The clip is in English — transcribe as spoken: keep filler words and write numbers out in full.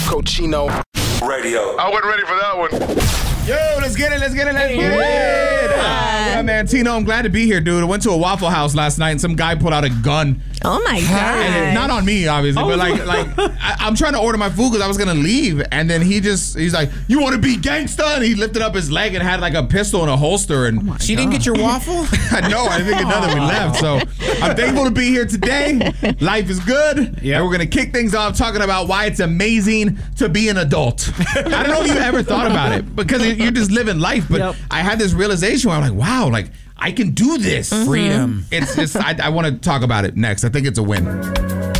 Cochino Radio. I wasn't ready for that one. Yo, let's get it, let's get it, let's get it. Uh, yeah, man, Tino, I'm glad to be here, dude. I went to a Waffle House last night and some guy pulled out a gun. Oh my God. And not on me, obviously, but like, like I, I'm trying to order my food because I was gonna leave, and then he just, he's like, "You want to be gangsta?" And he lifted up his leg and had like a pistol in a holster. And oh she God. didn't get your waffle? No, I think another we left. So I'm thankful to be here today. Life is good. Yeah, and we're gonna kick things off talking about why it's amazing to be an adult. I don't know if you ever thought about it because you're just living life, but yep. I had this realization where I'm like, wow, like. I can do this. Mm-hmm. Freedom. It's just, I, I want to talk about it next. I think it's a win.